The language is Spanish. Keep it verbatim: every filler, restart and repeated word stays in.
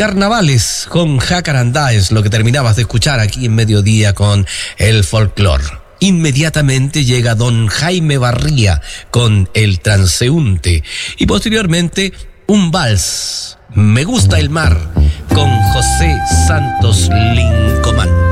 Carnavales con Jacarandá es lo que terminabas de escuchar aquí en Mediodía con el folclore. Inmediatamente llega don Jaime Barría con El Transeúnte y posteriormente un vals, Me gusta el mar, con José Santos Lincomán.